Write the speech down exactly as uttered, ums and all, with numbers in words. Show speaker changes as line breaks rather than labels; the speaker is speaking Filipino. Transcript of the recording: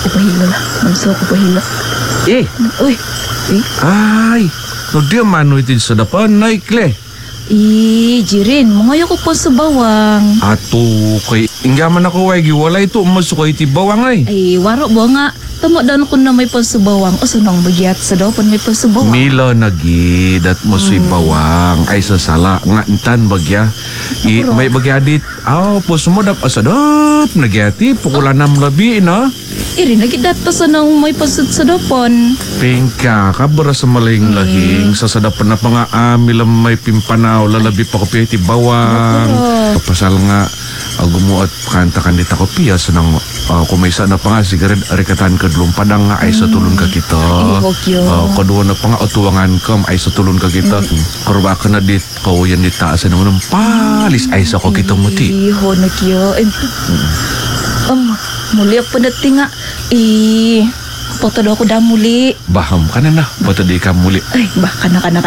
ko pahila la. Namso ko pahila.
Eh,
Uy. Eh,
ay, no di mano itin sa dapan, naikle.
eh, Jirin, mga ko po sa bawang.
Ato, kay, inggaman ako ay giwalay ito, masukay iti bawang ay.
Ay, waro ba nga. Tamo daw ko na may pansubawang. O sunong bagyat sa daw pan may pansubawang.
Mila nagid at mosoy bawang ay sasala nga intan bagya. I, may bagya dit. Aw, pus mo dap asadap nagyati pukulan nam labi na.
Iri, nagidat pa sa nang may pasud sa dapon.
Pingka kabra sa maling lahing sa sadapan na pa nga amilam may pimpanaw lalabi pa ko piti bawang.
Nakura.
Kapasal nga agumuat kanta kandita ko piya sa nang uh, kumaysa na pa nga sigarid arikatan kadlong padang nga ay sa tulon ka kita.
Eh, hokyo.
Uh, kadua na pa nga utuwangan kam ay sa tulon ka kita. Karba ka na dit kawayan dit taas na ng palis ay sa ko kita muti.
Iho na kyo. Eh, um, muli ako dati nga. Eh, poto daw ako dah muli.
Baham ka na na. Bato di ka muli.
Ay, baka na ka na